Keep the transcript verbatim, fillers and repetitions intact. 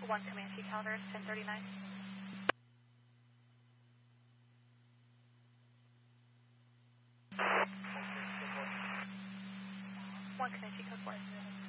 One Comanche calendar is ten thirty-nine. One Comanche code four.